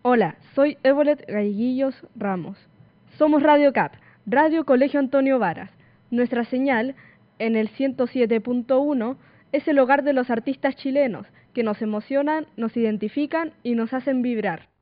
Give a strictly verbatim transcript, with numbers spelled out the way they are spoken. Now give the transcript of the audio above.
Hola, soy Evolet Galleguillos Ramos. Somos Radio C A P, Radio Colegio Antonio Varas. Nuestra señal, en el ciento siete punto uno, es el hogar de los artistas chilenos, que nos emocionan, nos identifican y nos hacen vibrar.